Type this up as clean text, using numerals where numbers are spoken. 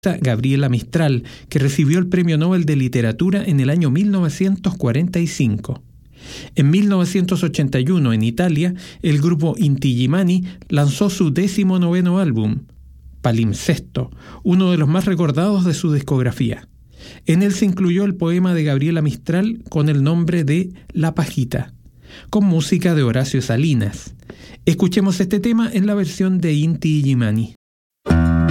Gabriela Mistral, que recibió el Premio Nobel de Literatura en el año 1945. En 1981, en Italia, el grupo Inti Illimani lanzó su 19º álbum, Palimpsesto, uno de los más recordados de su discografía. En él se incluyó el poema de Gabriela Mistral con el nombre de La Pajita, con música de Horacio Salinas. Escuchemos este tema en la versión de Inti Illimani.